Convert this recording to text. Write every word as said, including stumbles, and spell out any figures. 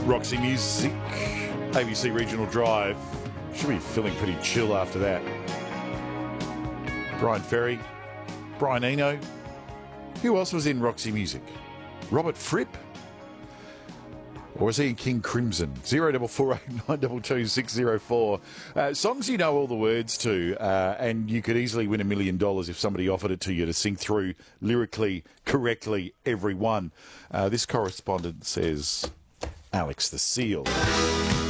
Roxy Music, A B C Regional Drive. Should be feeling pretty chill after that. Brian Ferry, Brian Eno. Who else was in Roxy Music? Robert Fripp? Or was he in King Crimson? zero four four eight nine two two six zero four. Uh, songs you know all the words to, uh, and you could easily win a million dollars if somebody offered it to you to sing through lyrically, correctly, every one. Uh, this correspondent says Alex the Seal.